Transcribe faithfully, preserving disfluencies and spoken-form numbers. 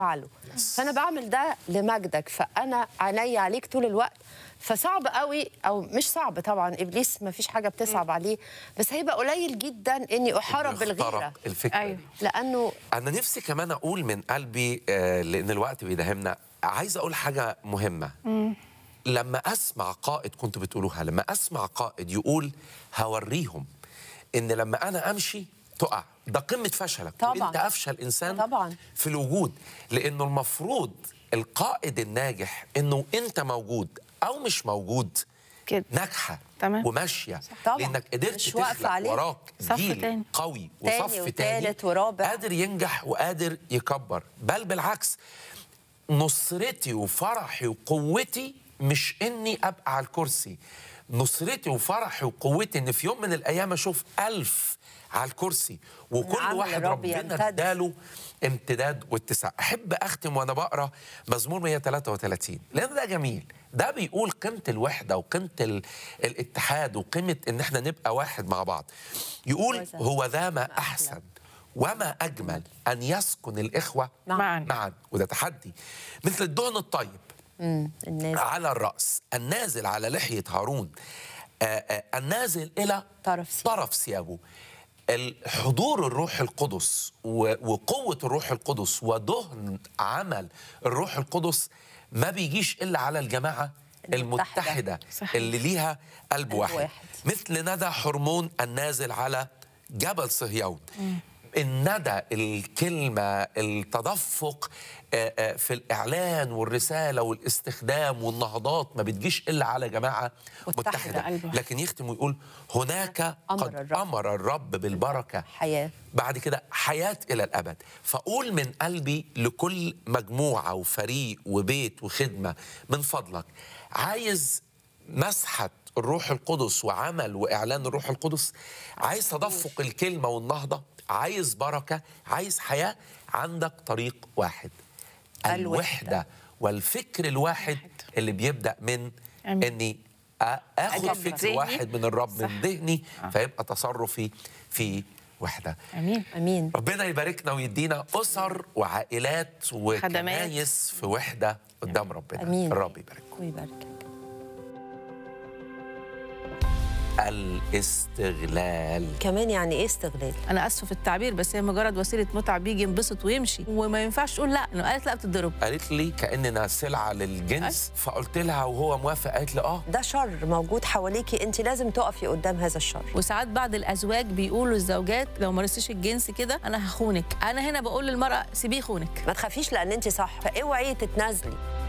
فعله. فانا بعمل ده لمجدك، فانا عيني عليك طول الوقت. فصعب قوي، او مش صعب طبعا، ابليس ما فيش حاجه بتصعب عليه، بس هيبقى قليل جدا اني احارب بالغيره الفكره أيوه. لانه انا نفسي كمان اقول من قلبي، آه لان الوقت بيداهمنا، عايز اقول حاجه مهمه. مم. لما اسمع قائد، كنت بتقولوها، لما اسمع قائد يقول هوريهم ان لما انا امشي تقع، ده قمه فشلك. طبعا انت افشل انسان طبعا في الوجود، لانه المفروض القائد الناجح انه انت موجود او مش موجود كده ناجحه وماشيه، لانك قدرت تخلق وراك جيل تاني. قوي وصف تاني ورابع قادر ينجح وقادر يكبر. بل بالعكس، نصرتي وفرحي وقوتي مش اني ابقى على الكرسي، نصرتي وفرحي وقوتي ان في يوم من الايام اشوف ألف على الكرسي، وكل واحد ربنا اداله امتداد واتساع. احب اختم وانا بقرا مزمور مئة وثلاثة وثلاثين، لان ده جميل. ده بيقول قيمه الوحده وقيمه الاتحاد وقيمه ان احنا نبقى واحد مع بعض. يقول هو ذا ما احسن وما اجمل ان يسكن الاخوه معا معا، وده تحدي، مثل الدهن الطيب النازل على الراس النازل على لحيه هارون، آآ آآ النازل الى طرف طرف ثيابه. الحضور الروح القدس وقوة الروح القدس ودهن عمل الروح القدس ما بيجيش إلا على الجماعة المتحدة صحيح. اللي ليها قلب واحد. واحد مثل ندى حرمون النازل على جبل صهيون. م. الندى، الكلمة، التدفق في الإعلان والرسالة والاستخدام والنهضات ما بتجيش إلا على جماعة متحدة, متحدة. لكن يختم ويقول هناك أمر قد الرب. أمر الرب بالبركة حياة، بعد كده حياة إلى الأبد. فأقول من قلبي لكل مجموعة وفريق وبيت وخدمة، من فضلك عايز مسحة الروح القدس وعمل وإعلان الروح القدس، عايز تدفق الكلمة والنهضة، عايز بركة، عايز حياة، عندك طريق واحد، الوحدة والفكر الواحد اللي بيبدأ من أمين. اني اخد فكر واحد من الرب صح. من ذهني فيبقى تصرفي في وحدة. امين امين. ربنا يباركنا ويدينا اسر وعائلات وكنايس في وحدة قدام ربنا. أمين. الرب يبارككم ويباركك. الاستغلال كمان يعني ايه استغلال؟ انا اسفه في التعبير، بس هي مجرد وسيله متعه، بيجي ينبسط ويمشي، وما ينفعش تقول لا. انه قالت لا بتتضرب، قالت لي كاننا سلعه للجنس أه؟ فقلت لها وهو موافق، قالت لي اه ده شر موجود حواليكي، انت لازم تقفي قدام هذا الشر. وساعات بعض الازواج بيقولوا للزوجات لو مارستيش الجنس كده انا هخونك. انا هنا بقول للمراه سيبيه يخونك، ما تخافيش لان انت صح، فاوعي تتنازلي.